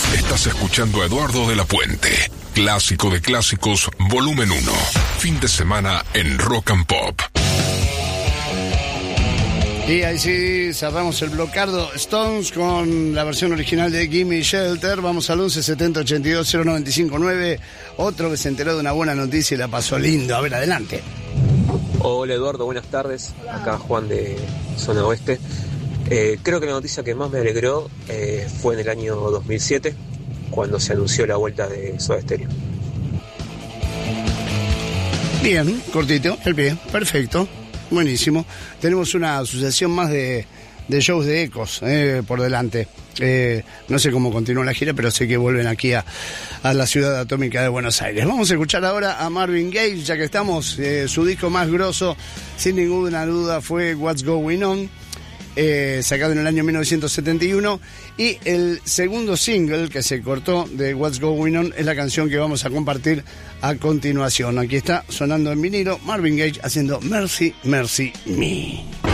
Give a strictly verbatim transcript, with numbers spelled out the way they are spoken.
Estás escuchando a Eduardo de la Puente. Clásico de clásicos, volumen uno. Fin de semana en Rock and Pop. Y ahí sí cerramos el blocardo Stones con la versión original de Gimme Shelter. Vamos al once setenta ochenta y dos cero noventa y cinco nueve. Otro que se enteró de una buena noticia y la pasó lindo. A ver, adelante. Hola Eduardo, buenas tardes. Acá Juan de Zona Oeste. Eh, creo que la noticia que más me alegró eh, fue en el año dos mil siete, cuando se anunció la vuelta de Soda Stereo. Bien, cortito, el pie, perfecto. Buenísimo. Tenemos una sucesión más de, de shows de ecos eh, por delante. Eh, no sé cómo continúa la gira, pero sé que vuelven aquí a, a la ciudad atómica de Buenos Aires. Vamos a escuchar ahora a Marvin Gaye, ya que estamos. Eh, su disco más grosso, sin ninguna duda, fue What's Going On, eh, sacado en el año mil novecientos setenta y uno. Y el segundo single que se cortó de What's Going On es la canción que vamos a compartir a continuación. Aquí está sonando en vinilo Marvin Gaye haciendo Mercy, Mercy Me.